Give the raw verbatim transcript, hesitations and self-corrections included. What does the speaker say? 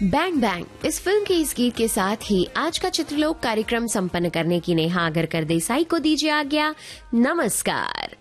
Bang bang इस film के इस गीत के साथ ही आज का चित्रलोक कार्यक्रम संपन्न करने की नेहा अगरकर देसाई को दीजिए आज्ञा। नमस्कार।